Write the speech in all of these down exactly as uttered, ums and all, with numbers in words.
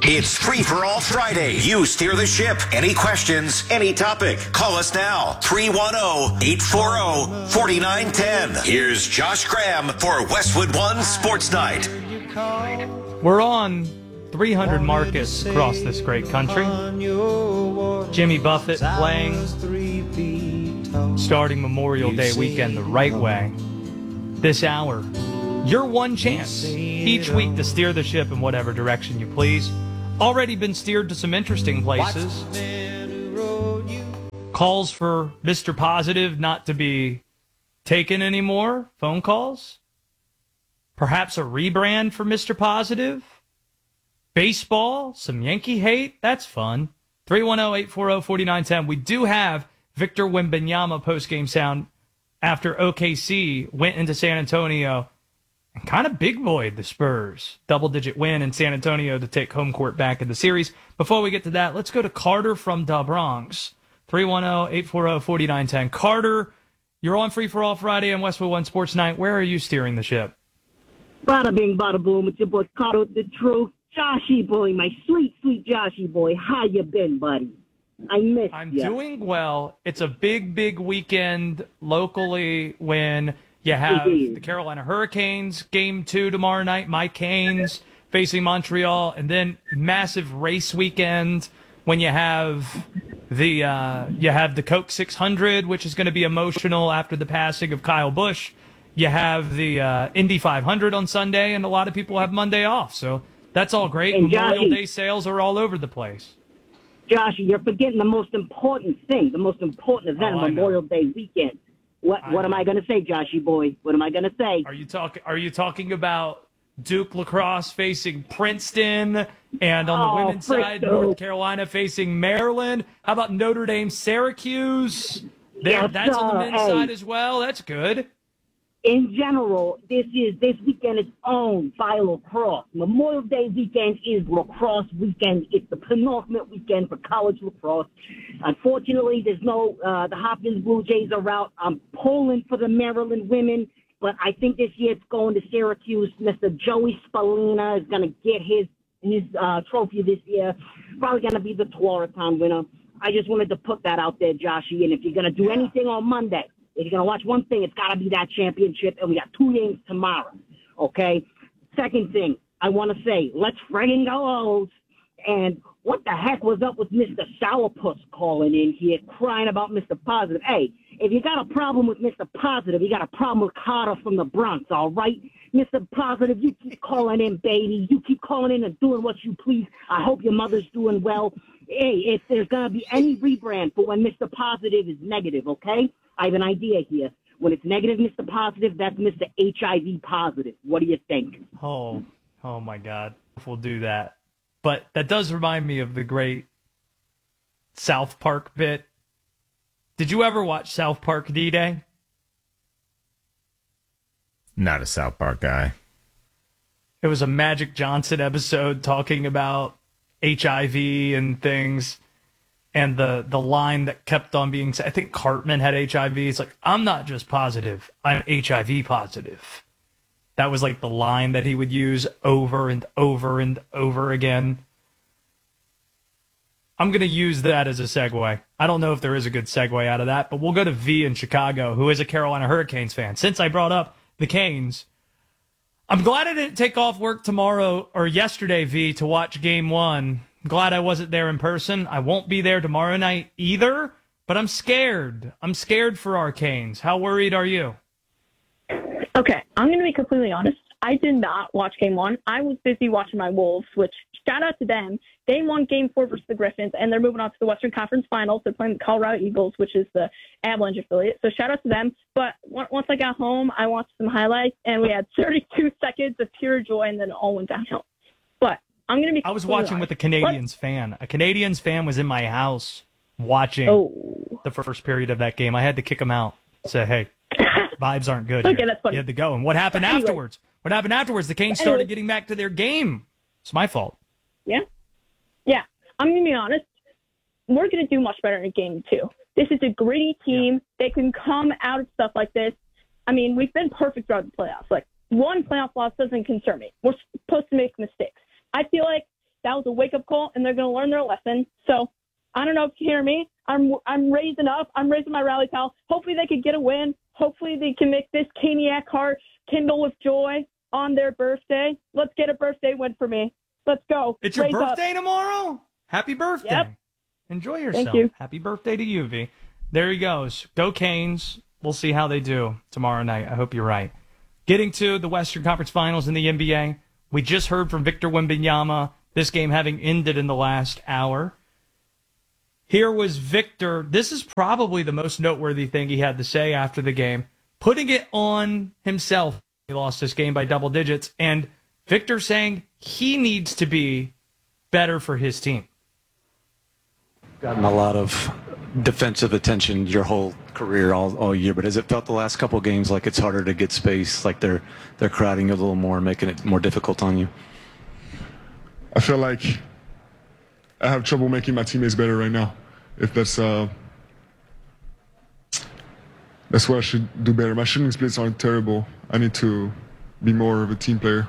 It's Free for All Friday. You steer the ship. Any questions, any topic. Call us now. three one zero, eight four zero, four nine one zero. Here's Josh Graham for Westwood One Sports Night. We're on three hundred markets across this great country. Jimmy Buffett playing, starting Memorial Day weekend the right way. This hour, your one chance each week to steer the ship in whatever direction you please. Already been steered to some interesting places. Calls for Mister Positive not to be taken anymore. Phone calls. Perhaps a rebrand for Mister Positive. Baseball. Some Yankee hate. That's fun. three one zero, eight four zero, four nine one zero. We do have Victor Wembanyama postgame sound after O K C went into San Antonio and kind of big boyed the Spurs. Double-digit win in San Antonio to take home court back in the series. Before we get to that, let's go to Carter from the Bronx. three one zero, eight four zero, four nine one zero. Carter, you're on Free for All Friday on Westwood One Sports Night. Where are you steering the ship? Bada bing, bada boom. It's your boy Carter, the truth. Joshy boy, my sweet, sweet Joshy boy. How you been, buddy? I miss I'm you. doing well. It's a big, big weekend locally when you have the Carolina Hurricanes game two tomorrow night, my Canes facing Montreal, and then massive race weekend when you have the uh, you have the Coke six hundred, which is going to be emotional after the passing of Kyle Busch. You have the uh, Indy five hundred on Sunday, and a lot of people have Monday off, so that's all great. And Memorial Joshy, Day sales are all over the place. Josh, you're forgetting the most important thing, the most important event Oh, of Memorial Day weekend. What I what know. am I going to say, Joshy boy? What am I going to say? Are you talking? Are you talking about Duke lacrosse facing Princeton, and on the Oh, women's side, Princeton. North Carolina facing Maryland? How about Notre Dame, Syracuse? There, Yes, that's on the sir. men's Hey. side as well. That's good. In general, this is this weekend is owned by lacrosse. Memorial Day weekend is lacrosse weekend. It's the penultimate weekend for college lacrosse. Unfortunately, there's no uh, the Hopkins Blue Jays are out. I'm pulling for the Maryland women, but I think this year it's going to Syracuse. Mister Joey Spallina is going to get his his uh, trophy this year. Probably going to be the Tewaaraton winner. I just wanted to put that out there, Joshy. And if you're going to do anything on Monday, if you're going to watch one thing, it's got to be that championship, and we got two games tomorrow, okay? Second thing, I want to say, let's friggin' go O's. And what the heck was up with Mister Sourpuss calling in here, crying about Mister Positive? Hey, if you got a problem with Mister Positive, you got a problem with Carter from the Bronx, all right? Mister Positive, you keep calling in, baby. You keep calling in and doing what you please. I hope your mother's doing well. Hey, if there's going to be any rebrand for when Mister Positive is negative, okay? I have an idea here. When it's negative, Mister Positive, that's Mister H I V positive. What do you think? Oh, oh my God, we'll do that. But that does remind me of the great South Park bit. Did you ever watch South Park D-Day? Not a South Park guy. It was a Magic Johnson episode talking about H I V and things. And the, the line that kept on being said, I think Cartman had H I V. It's like, I'm not just positive, I'm H I V positive. That was like the line that he would use over and over and over again. I'm going to use that as a segue. I don't know if there is a good segue out of that, but we'll go to V in Chicago, who is a Carolina Hurricanes fan. Since I brought up the Canes, I'm glad I didn't take off work tomorrow or yesterday, V, to watch game one. I'm glad I wasn't there in person. I won't be there tomorrow night either, but I'm scared. I'm scared for our Canes. How worried are you? Okay, I'm going to be completely honest. I did not watch game one. I was busy watching my Wolves, which, shout out to them. They won game four versus the Griffins, and they're moving on to the Western Conference Finals. They're playing the Colorado Eagles, which is the Avalanche affiliate. So shout out to them. But once I got home, I watched some highlights, and we had thirty-two seconds of pure joy, and then it all went downhill. But I'm going to be I was watching with a Canadians fan. A Canadians fan was in my house watching oh. the first period of that game. I had to kick him out. Say, hey, vibes aren't good. Okay, here. that's funny. You had to go. And what happened Anyway. afterwards? What happened afterwards? The Canes started getting back to their game. It's my fault. Yeah. Yeah. I'm going to be honest. We're going to do much better in game two. This is a gritty team. Yeah. They can come out of stuff like this. I mean, we've been perfect throughout the playoffs. Like, one playoff loss doesn't concern me. We're supposed to make mistakes. I feel like that was a wake-up difficult, and they're going to learn their lesson. So I don't know if you hear me. I'm I'm raising up. I'm raising my rally call. Hopefully they could get a win. Hopefully they can make this Caniac heart kindle with joy on their birthday. Let's get a birthday win for me. Let's go. It's your Raise birthday up. tomorrow? Happy birthday. Yep. Enjoy yourself. Thank you. Happy birthday to you, V. There he goes. Go Canes. We'll see how they do tomorrow night. I hope you're right. Getting to the Western Conference Finals in the N B A, we just heard from Victor Wembanyama, this game having ended in the last hour. Here was Victor. This is probably the most noteworthy thing he had to say after the game, putting it on himself. He lost this game by double digits, and Victor saying he needs to be better for his team. Gotten a lot of defensive attention your whole career, all, all year, but has it felt the last couple of games like it's harder to get space, like they're they're crowding you a little more, making it more difficult on you? I feel like I have trouble making my teammates better right now. If that's uh, that's what I should do better. My shooting splits aren't terrible. I need to be more of a team player.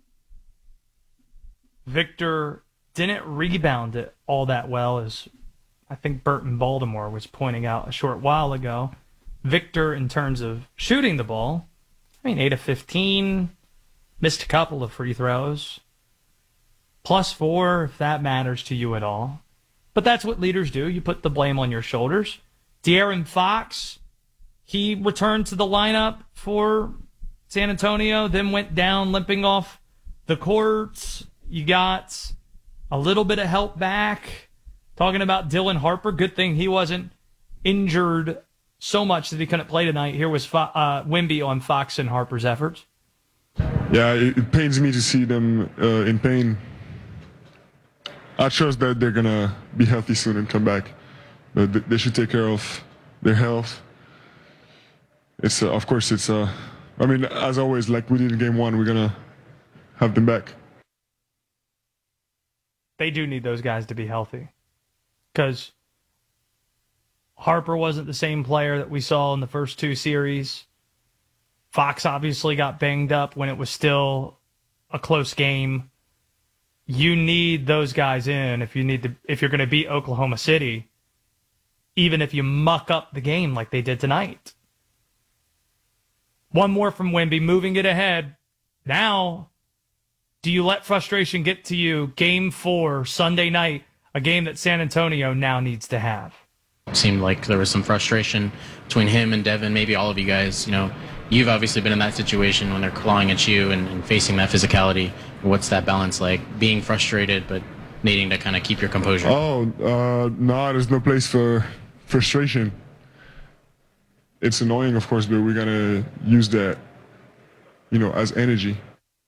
Victor didn't rebound it all that well, as I think Burton Baltimore was pointing out a short while ago. Victor, in terms of shooting the ball, I mean, eight of fifteen, missed a couple of free throws. Plus four, if that matters to you at all. But that's what leaders do. You put the blame on your shoulders. De'Aaron Fox, he returned to the lineup for San Antonio, then went down limping off the courts. You got a little bit of help back. Talking about Dylan Harper, good thing he wasn't injured so much that he couldn't play tonight. Here was Fo- uh, Wemby on Fox and Harper's efforts. Yeah, it, it pains me to see them uh, in pain. I trust that they're going to be healthy soon and come back. But they should take care of their health. It's uh, of course, it's, uh, I mean, as always, like we did in game one, we're going to have them back. They do need those guys to be healthy. Because Harper wasn't the same player that we saw in the first two series. Fox obviously got banged up when it was still a close game. You need those guys in if you need to, if you're going to beat Oklahoma City, even if you muck up the game like they did tonight. One more from Wemby, moving it ahead. Now, do you let frustration get to you? Game four, Sunday night, a game that San Antonio now needs to have. It seemed like there was some frustration between him and Devin, maybe all of you guys. You know, you've obviously been in that situation when they're clawing at you and, and facing that physicality. What's that balance like? Being frustrated, but needing to kind of keep your composure. Oh, uh, no, there's no place for frustration. It's annoying, of course, but we're going to use that, you know, as energy.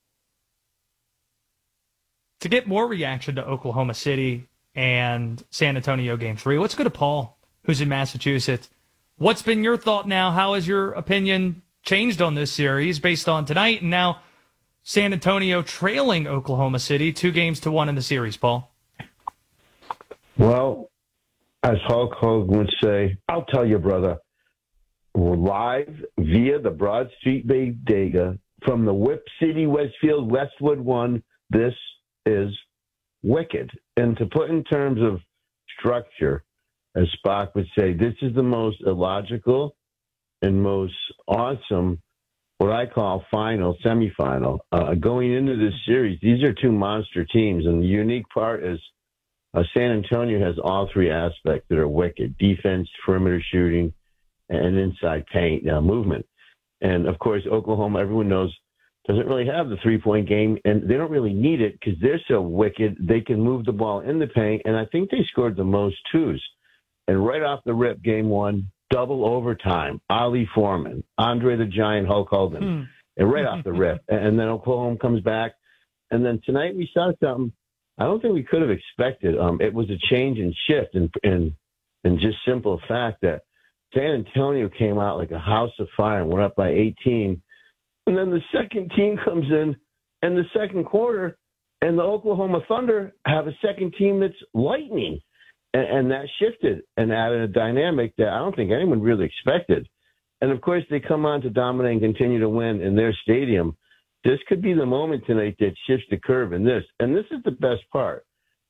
To get more reaction to Oklahoma City and San Antonio game three, let's go to Paul, who's in Massachusetts. What's been your thought now? How has your opinion changed on this series based on tonight and now San Antonio trailing Oklahoma City two games to one in the series, Paul? Well, as Hulk Hogan would say, I'll tell you, brother, we're live via the Broad Street Bodega from the Whip City, Westfield, Westwood one. This is wicked. And to put in terms of structure, as Spock would say, this is the most illogical and most awesome, what I call final, semifinal. Uh, going into this series, these are two monster teams. And the unique part is uh, San Antonio has all three aspects that are wicked: defense, perimeter shooting, and inside paint uh, movement. And, of course, Oklahoma, everyone knows, doesn't really have the three-point game, and they don't really need it because they're so wicked. They can move the ball in the paint, and I think they scored the most twos. And right off the rip, game one, double overtime, Ali Foreman, Andre the Giant, Hulk Hogan, hmm. and right off the rip. And then Oklahoma comes back. And then tonight we saw something I don't think we could have expected. Um, it was a change and shift, and in, in, in just simple fact that San Antonio came out like a house of fire and went up by eighteen. And then the second team comes in in the second quarter, and the Oklahoma Thunder have a second team that's lightning. And, and that shifted and added a dynamic that I don't think anyone really expected. And, of course, they come on to dominate and continue to win in their stadium. This could be the moment tonight that shifts the curve in this. And this is the best part.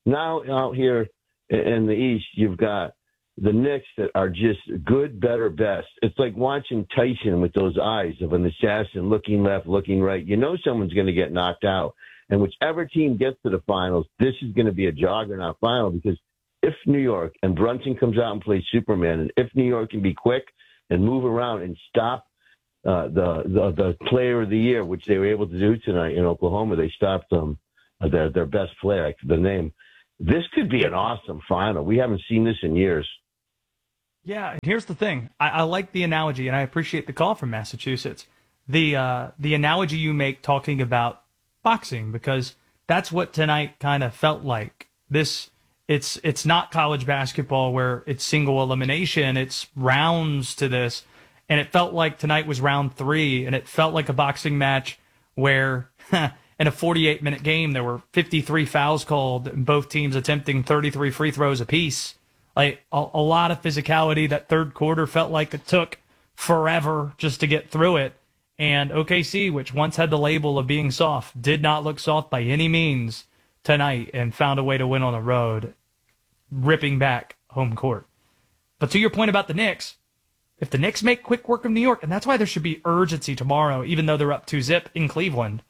Now out here in the East, you've got the Knicks that are just good, better, best. It's like watching Tyson with those eyes of an assassin looking left, looking right. You know someone's going to get knocked out. And whichever team gets to the finals, this is going to be a juggernaut final because if New York and Brunson comes out and plays Superman, and if New York can be quick and move around and stop uh, the, the the player of the year, which they were able to do tonight in Oklahoma, they stopped them, uh, their, their best player, the name. This could be an awesome final. We haven't seen this in years. Yeah, and here's the thing. I, I like the analogy, and I appreciate the call from Massachusetts. The uh, the analogy you make talking about boxing, because that's what tonight kind of felt like. This it's it's not college basketball where it's single elimination. It's rounds to this, and it felt like tonight was round three, and it felt like a boxing match where in a forty-eight minute game there were fifty-three fouls called, and both teams attempting thirty-three free throws apiece. Like a, a lot of physicality. That third quarter felt like it took forever just to get through it. And O K C, which once had the label of being soft, did not look soft by any means tonight and found a way to win on the road, ripping back home court. But to your point about the Knicks, if the Knicks make quick work of New York, and that's why there should be urgency tomorrow, even though they're up two zip in Cleveland,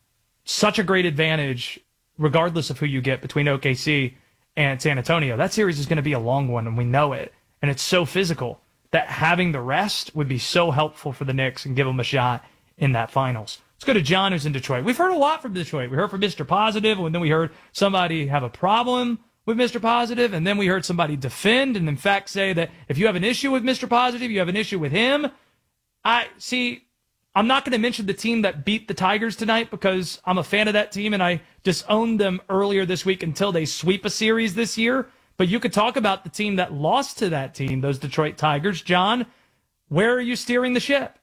such a great advantage, regardless of who you get between O K C and San Antonio. That series is going to be a long one, and we know it. And it's so physical that having the rest would be so helpful for the Knicks and give them a shot in that finals. Let's go to John, who's in Detroit. We've heard a lot from Detroit. We heard from Mister Positive, and then we heard somebody have a problem with Mister Positive, and then we heard somebody defend and, in fact, say that if you have an issue with Mister Positive, you have an issue with him. I see... I'm not going to mention the team that beat the Tigers tonight because I'm a fan of that team and I disowned them earlier this week until they sweep a series this year. But you could talk about the team that lost to that team, those Detroit Tigers. John, where are you steering the ship?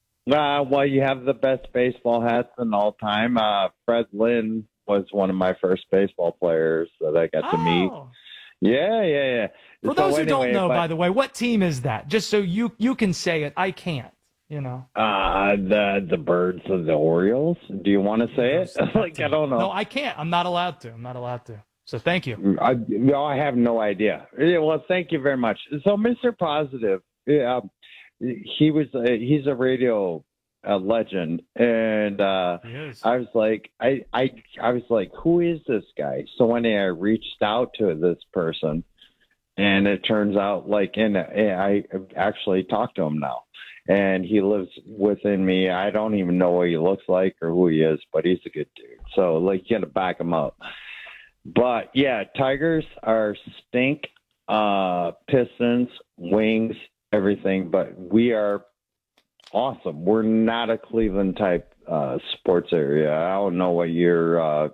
Uh, well, you have the best baseball hats in all time. Uh, Fred Lynn was one of my first baseball players that I got oh. to meet. Yeah, yeah, yeah. For so those who anyway, don't know, but, by the way, what team is that? Just so you, you can say it. I can't. You know, uh, the the Birds of the Orioles. Do you want to say it? Like, I don't know. No, I can't. I'm not allowed to. I'm not allowed to. So thank you. I, no, I have no idea. Yeah, well, thank you very much. So, Mister Positive, yeah, he was uh, he's a radio uh, legend, and uh, I was like, I, I I was like, who is this guy? So when I reached out to this person, and it turns out, like, in I actually talked to him now. And he lives within me. I don't even know what he looks like or who he is, but he's a good dude. So, like, you got to back him up. But, yeah, Tigers are stink, uh, Pistons, Wings, everything. But we are awesome. We're not a Cleveland-type uh, sports area. I don't know what your uh,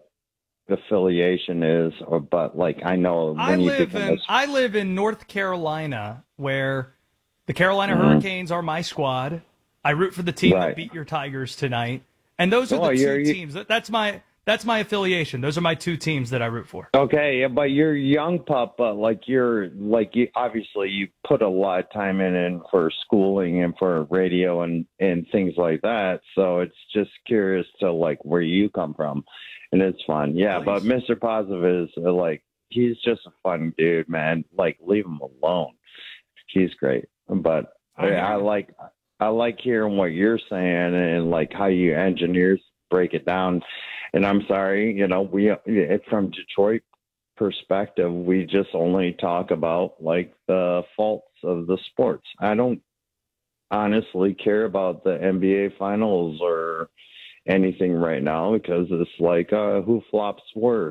affiliation is, or, but, like, I know when I you live become in a... I live in North Carolina, where the Carolina Mm-hmm. Hurricanes are my squad. I root for the team Right. that beat your Tigers tonight, and those are Oh, the you're- two you- teams. That, that's my that's my affiliation. Those are my two teams that I root for. Okay, yeah, but you're young pup, but like you're like you obviously you put a lot of time in, in for schooling and for radio and and things like that. So it's just curious to like where you come from, and it's fun. Yeah, Please. but Mister Positive is uh, like he's just a fun dude, man. Like leave him alone. He's great, but I I, I like I like hearing what you're saying and like how you engineers break it down. And I'm sorry, you know, we from Detroit perspective, we just only talk about like the faults of the sports. I don't honestly care about the N B A finals or anything right now because it's like uh, who flops worse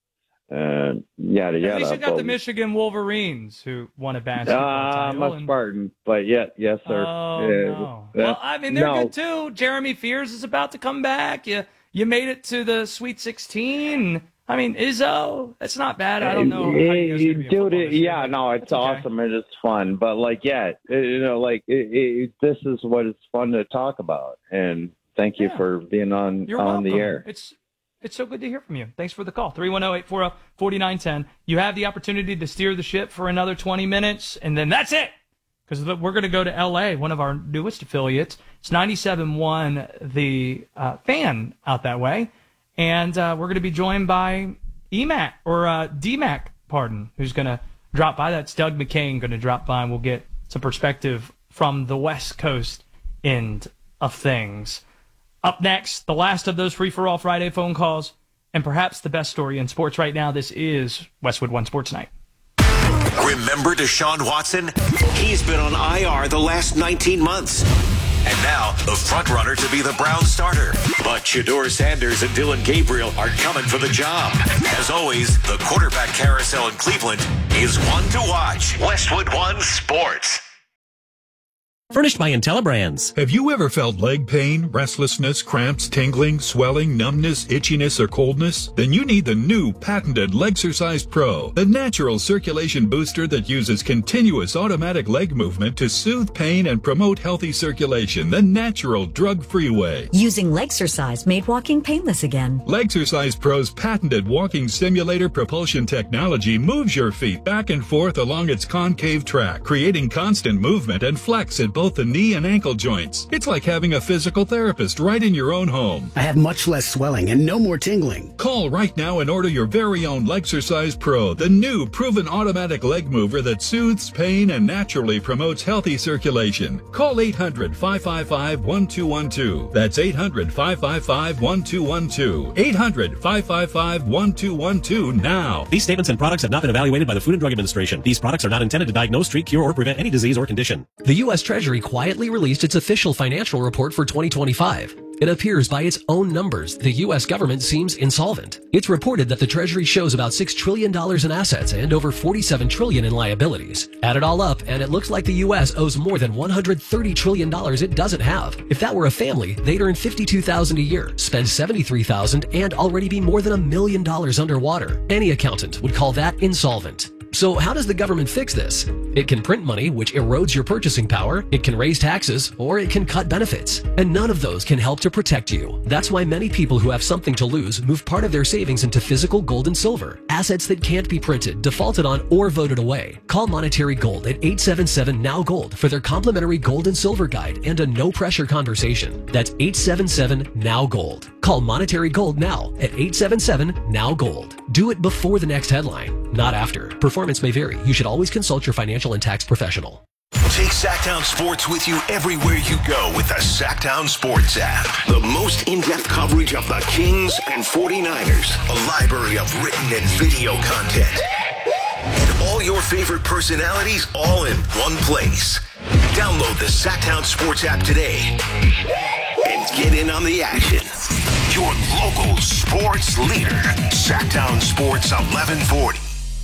and yada At yada. least you got But- the Michigan Wolverines, who won a basketball Ah, title. I'm a and- Spartan, but yeah, yes, sir. Oh, Yeah, no. that- Well, I mean, they're no. good, too. Jeremy Fears is about to come back. You you made it to the Sweet sixteen. I mean, Izzo, that's not bad. I don't know how you guys are gonna be a Dude, football it, this year, yeah, but no, it's that's okay. awesome and it's fun. But like, yeah, it, you know, like it, it, this is what it's fun to talk about. And thank you Yeah. for being on You're on the welcome. air. It's it's so good to hear from you. Thanks for the call. three one zero, eight four zero, four nine one zero. You have the opportunity to steer the ship for another twenty minutes, and then that's it. Because we're going to go to L A, one of our newest affiliates. It's ninety-seven point one, the uh, fan out that way. And uh, we're going to be joined by E MAC, or uh, D MAC, pardon, who's going to drop by. That's Doug McCain going to drop by, and we'll get some perspective from the West Coast end of things. Up next, the last of those Free-for-All Friday phone calls, and perhaps the best story in sports right now. This is Westwood One Sports Night. Remember Deshaun Watson? He's been on I R the last nineteen months. And now, the front-runner to be the Browns starter. But Shedeur Sanders and Dylan Gabriel are coming for the job. As always, the quarterback carousel in Cleveland is one to watch. Westwood One Sports. Furnished by IntelliBrands. Have you ever felt leg pain, restlessness, cramps, tingling, swelling, numbness, itchiness, or coldness? Then you need the new patented Legsercise Pro, the natural circulation booster that uses continuous automatic leg movement to soothe pain and promote healthy circulation the natural, drug-free way. Using Legsercise made walking painless again. Legsercise Pro's patented walking simulator propulsion technology moves your feet back and forth along its concave track, creating constant movement and flex in both the knee and ankle joints. It's like having a physical therapist right in your own home. I have much less swelling and no more tingling. Call right now and order your very own Legsercise Pro, the new proven automatic leg mover that soothes pain and naturally promotes healthy circulation. Call eight hundred, five five five, one two one two. That's eight hundred, five five five, one two one two. eight hundred, five five five, one two one two now. These statements and products have not been evaluated by the Food and Drug Administration. These products are not intended to diagnose, treat, cure, or prevent any disease or condition. The U S Treasury quietly released its official financial report for twenty twenty-five. It appears by its own numbers the U S government seems insolvent. It's reported that the Treasury shows about six trillion dollars in assets and over forty-seven trillion dollars in liabilities. Add it all up, and it looks like the U S owes more than one hundred thirty trillion dollars it doesn't have. If that were a family, they'd earn fifty-two thousand dollars a year, spend seventy-three thousand dollars, and already be more than a million dollars underwater. Any accountant would call that insolvent. So how does the government fix this? It can print money, which erodes your purchasing power, it can raise taxes, or it can cut benefits. And none of those can help to protect you. That's why many people who have something to lose move part of their savings into physical gold and silver, assets that can't be printed, defaulted on, or voted away. Call Monetary Gold at eight seven seven, N O W Gold for their complimentary gold and silver guide and a no-pressure conversation. That's eight seven seven, N O W Gold. Call Monetary Gold now at eight seven seven, N O W Gold. Do it before the next headline, not after. Performance may vary. You should always consult your financial and tax professional. Take Sacktown Sports with you everywhere you go with the Sacktown Sports app. The most in-depth coverage of the Kings and forty-niners. A library of written and video content. And all your favorite personalities all in one place. Download the Sacktown Sports app today and get in on the action. Your local sports leader. Sacktown Sports eleven forty.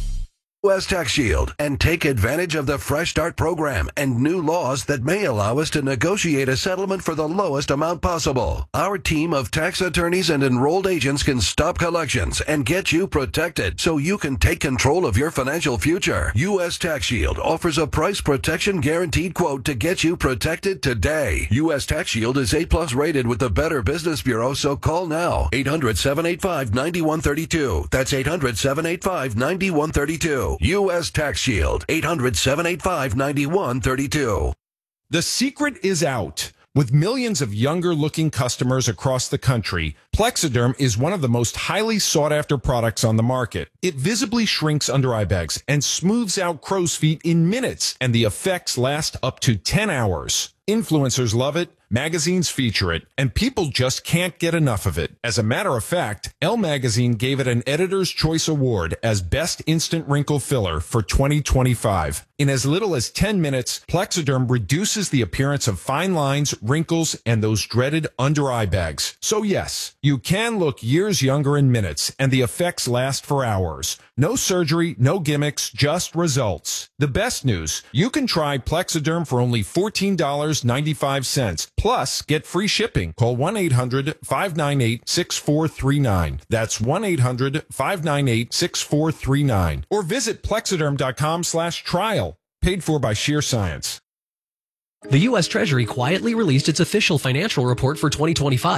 U S Tax Shield and take advantage of the Fresh Start program and new laws that may allow us to negotiate a settlement for the lowest amount possible. Our team of tax attorneys and enrolled agents can stop collections and get you protected so you can take control of your financial future. U S Tax Shield offers a price protection guaranteed quote to get you protected today. U S Tax Shield is A plus rated with the Better Business Bureau, so call now. eight hundred, seven eight five, nine one three two. That's eight hundred, seven eight five, nine one three two. U S Tax Shield, eight hundred, seven eight five, nine one three two. The secret is out. With millions of younger-looking customers across the country, Plexiderm is one of the most highly sought-after products on the market. It visibly shrinks under eye bags and smooths out crow's feet in minutes, and the effects last up to ten hours. Influencers love it, magazines feature it, and people just can't get enough of it. As a matter of fact, Elle Magazine gave it an Editor's Choice Award as Best Instant Wrinkle Filler for twenty twenty-five. In as little as ten minutes, Plexiderm reduces the appearance of fine lines, wrinkles, and those dreaded under-eye bags. So yes, you can look years younger in minutes, and the effects last for hours. No surgery, no gimmicks, just results. The best news, you can try Plexiderm for only fourteen dollars and ninety-five cents. Plus, get free shipping. Call one eight hundred, five nine eight, six four three nine. That's one eight hundred, five nine eight, six four three nine. Or visit plexiderm.com slash trial. Paid for by Sheer Science. The U S Treasury quietly released its official financial report for twenty twenty-five.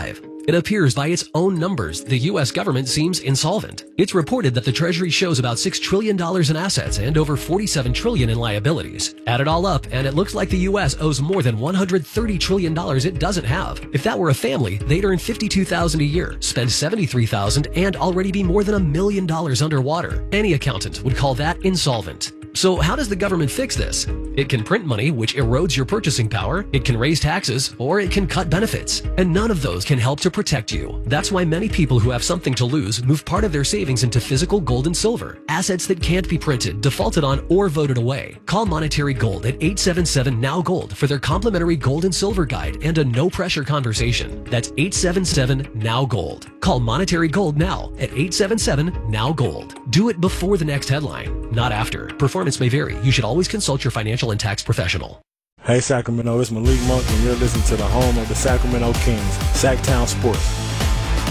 It appears by its own numbers the U S government seems insolvent. It's reported that the Treasury shows about six trillion dollars in assets and over forty-seven trillion dollars in liabilities. Add it all up, and it looks like the U S owes more than one hundred thirty trillion dollars it doesn't have. If that were a family, they'd earn fifty-two thousand dollars a year, spend seventy-three thousand dollars, and already be more than a million dollars underwater. Any accountant would call that insolvent. So how does the government fix this? It can print money, which erodes your purchasing power, it can raise taxes, or it can cut benefits. And none of those can help to protect you. That's why many people who have something to lose move part of their savings into physical gold and silver, assets that can't be printed, defaulted on, or voted away. Call Monetary Gold at eight seven seven N O W Gold for their complimentary gold and silver guide and a no-pressure conversation. That's eight seven seven N O W Gold. Call Monetary Gold now at eight seven seven N O W Gold. Do it before the next headline, not after. Performance may vary. You should always consult your financial and tax professional. Hey Sacramento, it's Malik Monk and you're listening to the home of the Sacramento Kings, Sacktown Sports.